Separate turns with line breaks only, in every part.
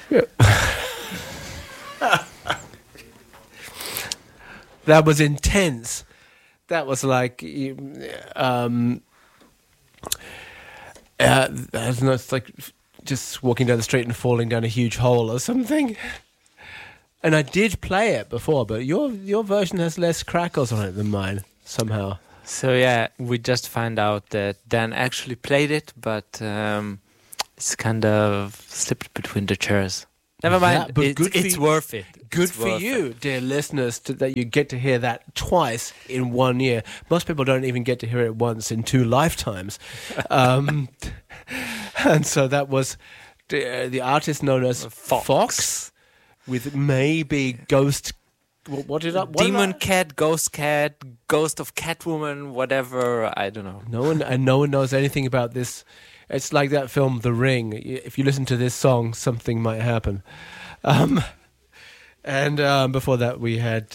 That was intense. That was like, I don't know, it's like just walking down the street and falling down a huge hole or something. And I did play it before, but your version has less crackles on it than mine, somehow.
So yeah, we just found out that Dan actually played it, but it's kind of slipped between the chairs. Never mind,
but
it's worth it.
Good for you, dear listeners, that you get to hear that twice in 1 year. Most people don't even get to hear it once in 2 lifetimes. And so that was the artist known as Fox with maybe Ghost...
Demon Cat, Ghost of Catwoman, whatever, I don't know.
No one knows anything about this. It's like that film, The Ring. If you listen to this song, something might happen. And before that, we had...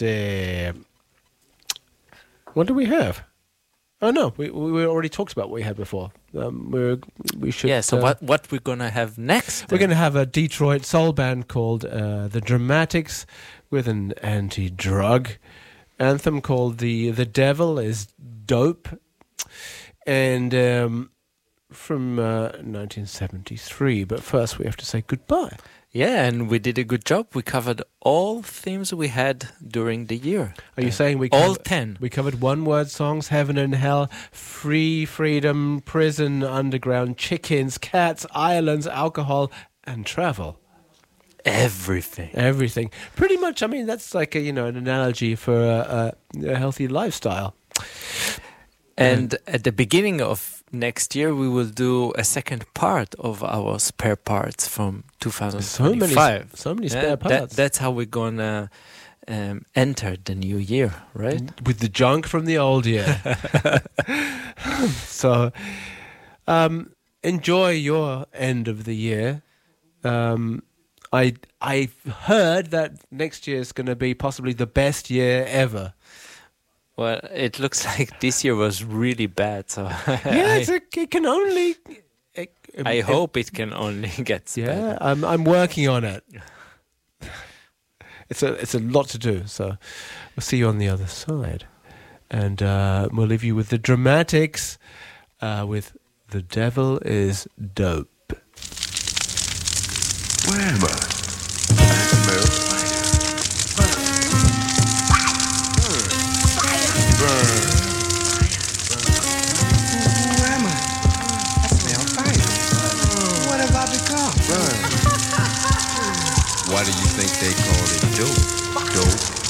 what do we have? Oh, no, we already talked about what we had before. We should...
Yeah, so what we're going to have next?
We're going to have a Detroit soul band called The Dramatics with an anti-drug anthem called The Devil is Dope. And... from 1973, but first we have to say goodbye.
Yeah, and we did a good job. We covered all themes we had during the year.
Are you saying
all 10?
We covered one-word songs, heaven and hell, free, freedom, prison, underground, chickens, cats, islands, alcohol, and travel.
Everything.
Pretty much. I mean, that's like an analogy for a healthy lifestyle.
And at the beginning of next year, we will do a second part of our spare parts from 2025.
So many spare parts.
That's how we're going to enter the new year, right?
With the junk from the old year. So, enjoy your end of the year. I heard that next year is going to be possibly the best year ever.
Well, it looks like this year was really bad. So
yeah, it can only.
I hope it can only get better.
Yeah, I'm working on it. It's a lot to do. So we'll see you on the other side, and we'll leave you with the Dramatics, with "The Devil is Dope."
Where am I? I smell fire. Who am I? I smell fire. What have I become? Why do you think they call it dope? Dope.